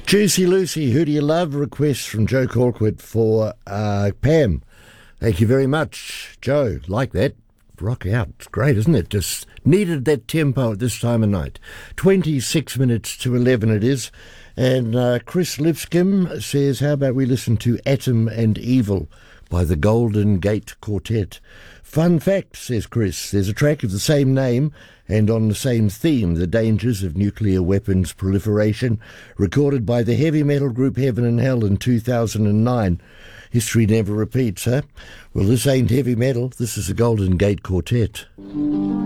Juicy Lucy, Who Do You Love? Request from Joe Corkwood for Pam. Thank you very much, Joe. Like that. Rock out. It's great, isn't it? Just needed that tempo at this time of night. 26 minutes to 11 it is. And Chris Lipscomb says, how about we listen to Atom and Evil by the Golden Gate Quartet? Fun fact, says Chris, there's a track of the same name and on the same theme, the dangers of nuclear weapons proliferation, recorded by the heavy metal group Heaven and Hell in 2009. History never repeats, huh? Well, this ain't heavy metal. This is the Golden Gate Quartet.